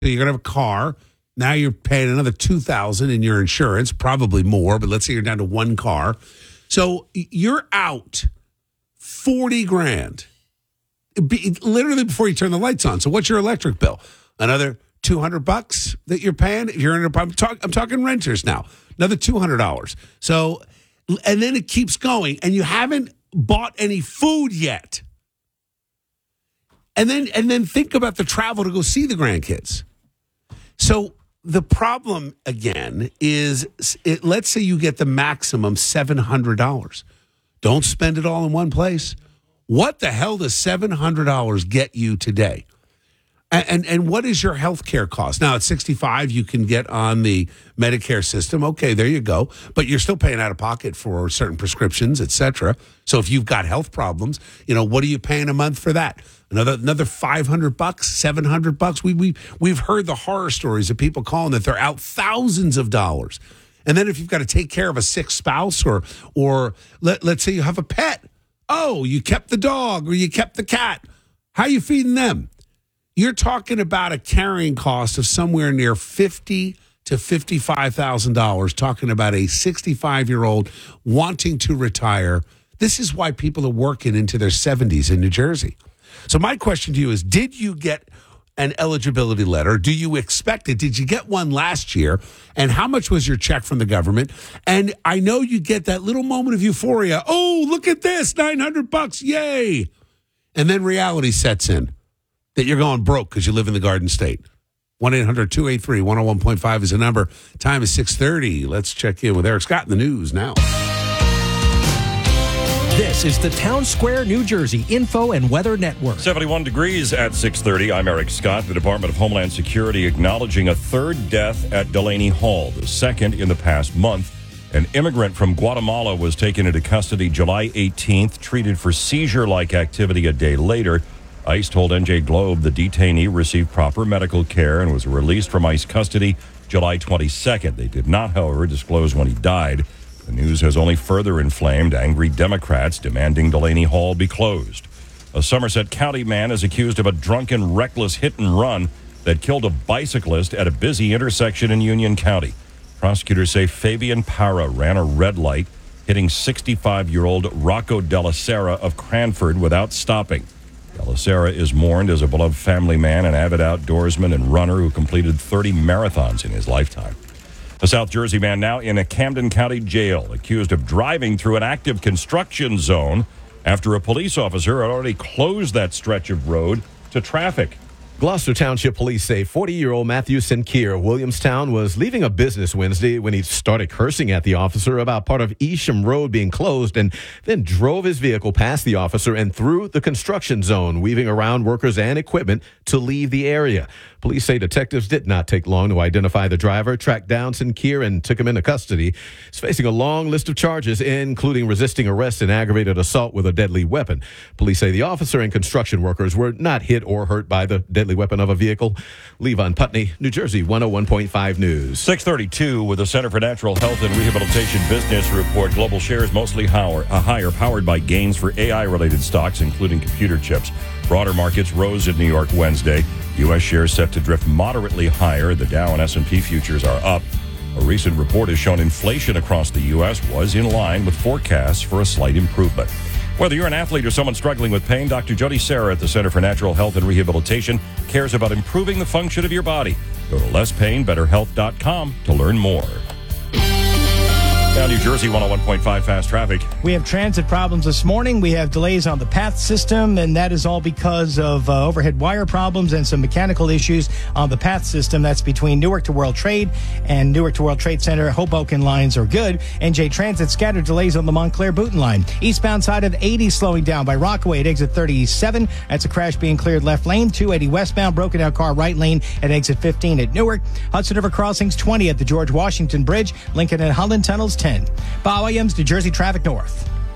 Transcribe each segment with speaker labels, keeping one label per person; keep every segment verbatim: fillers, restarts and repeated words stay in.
Speaker 1: You're going to have a car. Now you're paying another two thousand dollars in your insurance, probably more, but let's say you're down to one car. So you're out forty grand Be, literally before you turn the lights on. So what's your electric bill? Another two hundred bucks that you're paying? If you're in a, I'm, talk, I'm talking renters now. Another two hundred dollars. So, and then it keeps going, and you haven't bought any food yet. And then, and then think about the travel to go see the grandkids. So the problem, again, is it, let's say you get the maximum seven hundred dollars. Don't spend it all in one place. What the hell does seven hundred dollars get you today? And, and and what is your health care cost? Now, at sixty-five, you can get on the Medicare system. Okay, there you go. But you're still paying out of pocket for certain prescriptions, et cetera. So if you've got health problems, you know, what are you paying a month for that? Another another five hundred bucks, seven hundred bucks. We, we, we've heard the horror stories of people calling that they're out thousands of dollars. And then if you've got to take care of a sick spouse or, or let, let's say you have a pet. Oh, you kept the dog or you kept the cat. How are you feeding them? You're talking about a carrying cost of somewhere near fifty to fifty-five thousand dollars. Talking about a sixty-five-year-old wanting to retire. This is why people are working into their seventies in New Jersey. So my question to you is: did you get an eligibility letter? Do you expect it? Did you get one last year? And how much was your check from the government? And I know you get that little moment of euphoria. Oh, look at this, nine hundred bucks, yay! And then reality sets in. That you're going broke because you live in the Garden State. one eight hundred two eight three one oh one point five is the number. Time is six thirty. Let's check in with Eric Scott in the news now.
Speaker 2: This is the Town Square, New Jersey Info and Weather Network.
Speaker 3: seventy-one degrees at six thirty. I'm Eric Scott. The Department of Homeland Security acknowledging a third death at Delaney Hall, the second in the past month. An immigrant from Guatemala was taken into custody July eighteenth, treated for seizure-like activity a day later. ICE told N J Globe the detainee received proper medical care and was released from ICE custody July twenty-second. They did not, however, disclose when he died. The news has only further inflamed angry Democrats demanding Delaney Hall be closed. A Somerset County man is accused of a drunken, reckless hit and run that killed a bicyclist at a busy intersection in Union County. Prosecutors say Fabian Parra ran a red light, hitting sixty-five-year-old Rocco Della Sera of Cranford without stopping. Della Sera is mourned as a beloved family man, an avid outdoorsman and runner who completed thirty marathons in his lifetime. A South Jersey man now in a Camden County jail, accused of driving through an active construction zone after a police officer had already closed that stretch of road to traffic.
Speaker 4: Gloucester Township Police say forty-year-old Matthew Sinclair of Williamstown was leaving a business Wednesday when he started cursing at the officer about part of Easham Road being closed and then drove his vehicle past the officer and through the construction zone, weaving around workers and equipment to leave the area. Police say detectives did not take long to identify the driver, track down Sinclair, and took him into custody. He's facing a long list of charges, including resisting arrest and aggravated assault with a deadly weapon. Police say the officer and construction workers were not hit or hurt by the deadly weapon of a vehicle. Levon Putney, New Jersey, one oh one point five News.
Speaker 3: six thirty-two with the Center for Natural Health and Rehabilitation Business Report. Global shares mostly higher, uh, higher powered by gains for A I-related stocks, including computer chips. Broader markets rose in New York Wednesday. U S shares set to drift moderately higher. The Dow and S and P futures are up. A recent report has shown inflation across the U S was in line with forecasts for a slight improvement. Whether you're an athlete or someone struggling with pain, Doctor Jody Serra at the Center for Natural Health and Rehabilitation cares about improving the function of your body. Go to less pain better health dot com to learn more. Now, New Jersey, one oh one point five fast traffic.
Speaker 5: We have transit problems this morning. We have delays on the PATH system, and that is all because of uh, overhead wire problems and some mechanical issues on the PATH system. That's between Newark to World Trade and Newark to World Trade Center. Hoboken lines are good. N J Transit scattered delays on the Montclair Booton line. Eastbound side of eighty slowing down by Rockaway at exit thirty-seven. That's a crash being cleared left lane. two eighty westbound, broken down car right lane at exit fifteen at Newark. Hudson River Crossings twenty at the George Washington Bridge. Lincoln and Holland Tunnels ten. Bob Williams, New Jersey Traffic North.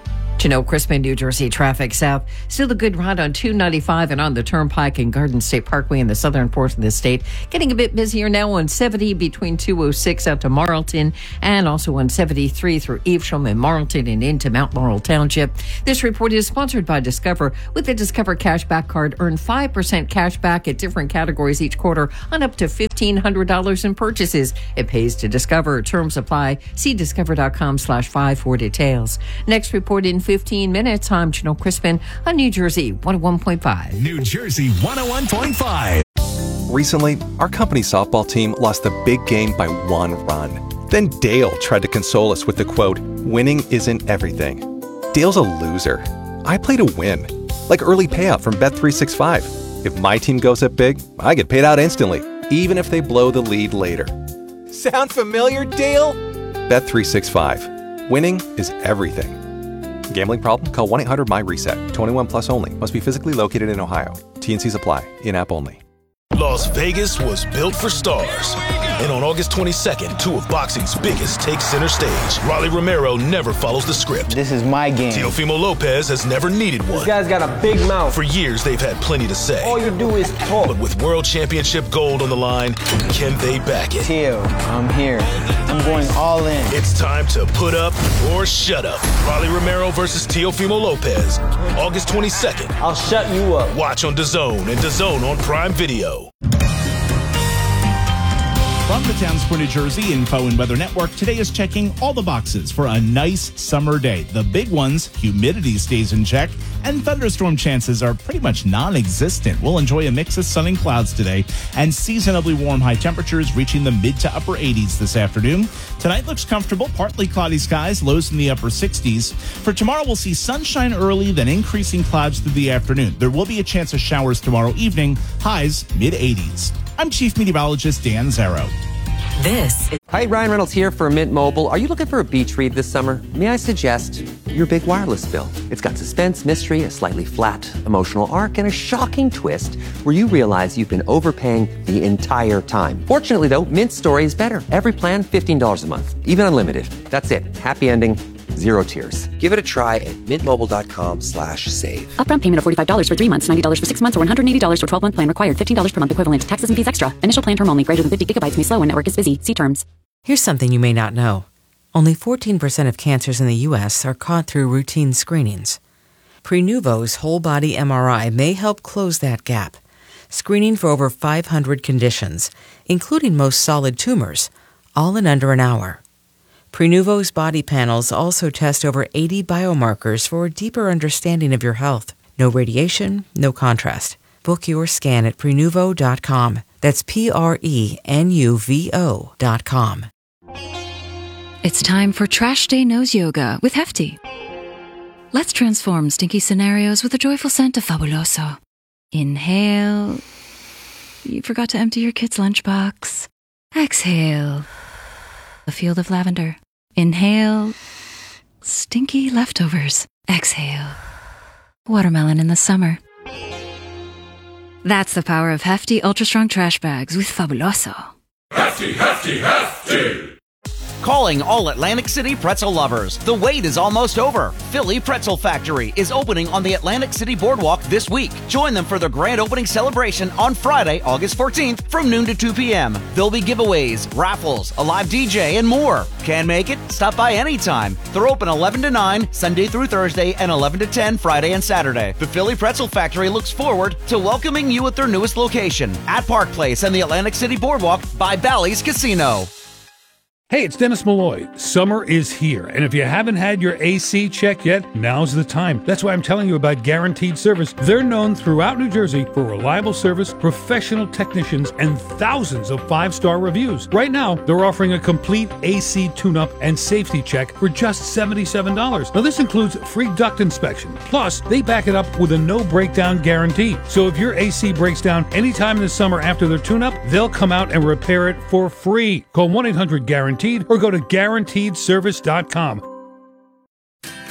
Speaker 6: Janelle Crispin, New Jersey traffic south. Still a good run on two ninety-five and on the Turnpike and Garden State Parkway in the southern portion of the state. Getting a bit busier now on seventy between two oh six out to Marlton, and also on seventy-three through Evesham and Marlton and into Mount Laurel Township. This report is sponsored by Discover. With the Discover Cashback Card, earn five percent cash back at different categories each quarter on up to fifteen hundred dollars in purchases. It pays to Discover. Terms apply. See discover.com slash five for details. Next report in fifteen minutes. I'm Janelle Crispin on New Jersey one oh one point five.
Speaker 2: New Jersey one oh one point five.
Speaker 7: Recently, our company's softball team lost the big game by one run. Then Dale tried to console us with the quote, "Winning isn't everything." Dale's a loser. I play to win. Like early payout from Bet three sixty-five. If my team goes up big, I get paid out instantly, even if they blow the lead later. Sound familiar, Dale? Bet three sixty-five. Winning is everything. Gambling problem? Call one eight hundred my reset. twenty-one plus only. Must be physically located in Ohio. T N Cs apply. In-app only.
Speaker 8: Las Vegas was built for stars. And on August twenty-second, two of boxing's biggest take center stage. Rolly Romero never follows the script.
Speaker 9: This is my game.
Speaker 8: Teofimo Lopez has never needed one.
Speaker 9: This guy's got a big mouth.
Speaker 8: For years, they've had plenty to say.
Speaker 9: All you do is talk.
Speaker 8: But with world championship gold on the line, can they back it?
Speaker 9: Teo, I'm here. I'm going all in.
Speaker 8: It's time to put up or shut up. Rolly Romero versus Teofimo Lopez. August twenty-second.
Speaker 9: I'll shut you up.
Speaker 8: Watch on DAZN and DAZN on Prime Video.
Speaker 10: From the Town Square, New Jersey Info and Weather Network, today is checking all the boxes for a nice summer day. The big ones, humidity stays in check, and thunderstorm chances are pretty much non-existent. We'll enjoy a mix of sun and clouds today, and seasonably warm high temperatures reaching the mid to upper eighties this afternoon. Tonight looks comfortable, partly cloudy skies, lows in the upper sixties. For tomorrow, we'll see sunshine early, then increasing clouds through the afternoon. There will be a chance of showers tomorrow evening, highs mid-eighties. I'm Chief Meteorologist Dan Zarrow.
Speaker 11: This. Hi, Ryan Reynolds here for Mint Mobile. Are you looking for a beach read this summer? May I suggest your big wireless bill? It's got suspense, mystery, a slightly flat emotional arc, and a shocking twist where you realize you've been overpaying the entire time. Fortunately, though, Mint's story is better. Every plan, fifteen dollars a month, even unlimited. That's it. Happy ending. Zero tears. Give it a try at mintmobile.com slash save.
Speaker 12: Upfront payment of forty-five dollars for three months, ninety dollars for six months, or one hundred eighty dollars for twelve-month plan required. fifteen dollars per month equivalent. Taxes and fees extra. Initial plan term only. Greater than fifty gigabytes may slow when network is busy. See terms.
Speaker 13: Here's something you may not know. Only fourteen percent of cancers in the U S are caught through routine screenings. Prenuvo's whole-body M R I may help close that gap. Screening for over five hundred conditions, including most solid tumors, all in under an hour. Prenuvo's body panels also test over eighty biomarkers for a deeper understanding of your health. No radiation, no contrast. Book your scan at prenuvo dot com. That's P R E N U V O dot com.
Speaker 14: It's time for Trash Day Nose Yoga with Hefty. Let's transform stinky scenarios with a joyful scent of Fabuloso. Inhale. You forgot to empty your kid's lunchbox. Exhale. A field of lavender. Inhale. Stinky leftovers. Exhale. Watermelon in the summer. That's the power of Hefty Ultra Strong Trash Bags with Fabuloso.
Speaker 15: Hefty, hefty, hefty!
Speaker 16: Calling all Atlantic City pretzel lovers. The wait is almost over. Philly Pretzel Factory is opening on the Atlantic City Boardwalk this week. Join them for their grand opening celebration on Friday, August fourteenth from noon to two p.m. There'll be giveaways, raffles, a live D J, and more. Can't make it? Stop by anytime. They're open eleven to nine, Sunday through Thursday, and eleven to ten, Friday and Saturday. The Philly Pretzel Factory looks forward to welcoming you at their newest location at Park Place and the Atlantic City Boardwalk by Bally's Casino.
Speaker 17: Hey, it's Dennis Malloy. Summer is here, and if you haven't had your A C checked yet, now's the time. That's why I'm telling you about Guaranteed Service. They're known throughout New Jersey for reliable service, professional technicians, and thousands of five-star reviews. Right now, they're offering a complete A C tune-up and safety check for just seventy-seven dollars. Now, this includes free duct inspection. Plus, they back it up with a no-breakdown guarantee. So if your A C breaks down anytime in the summer after their tune-up, they'll come out and repair it for free. Call one eight hundred guaranteed or go to guaranteed service dot com.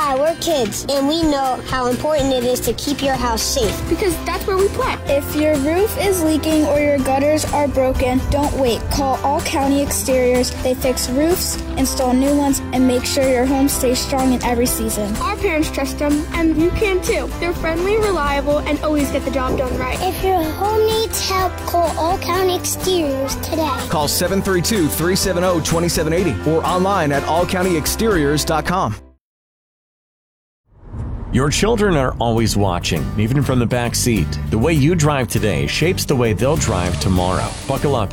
Speaker 18: Hi, we're kids, and we know how important it is to keep your house safe.
Speaker 19: Because that's where we play. If your roof is leaking or your gutters are broken, don't wait. Call All County Exteriors. They fix roofs, install new ones, and make sure your home stays strong in every season.
Speaker 20: Our parents trust them, and you can too. They're friendly, reliable, and always get the job done right.
Speaker 18: If your home needs help, call All County Exteriors today.
Speaker 21: Call seven three two, three seven zero, two seven eight zero or online at all county exteriors dot com.
Speaker 22: Your children are always watching, even from the back seat. The way you drive today shapes the way they'll drive tomorrow. Buckle up